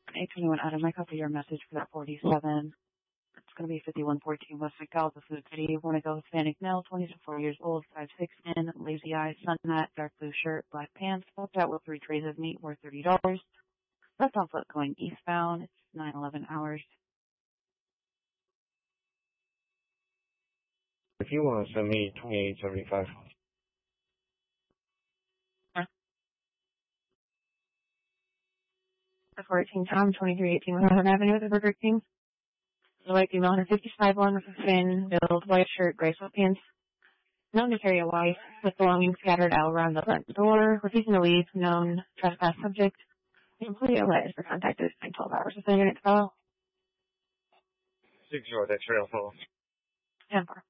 821 Adam, I copy your message for that 47. It's going to be 5114 West McDowell, the Food City. Want to go Hispanic male, 24 years old, 5'6" in, lazy eye, sun hat, dark blue shirt, black pants, popped out with 3 trays of meat worth $30. That's on foot going eastbound. It's 9:11 hours. If you want to send me 2875. 14 Tom, 2318 Manhattan Avenue at the Burger King. The white female, 155 long with a thin, build, white shirt, gray sweatpants. Known to carry a wife with belongings scattered out around the front door. Refusing to leave. Known trespass subject. The employee alleged for contacted in 12 hours. Is there a unit to follow? 60, that's trail full. 10-4.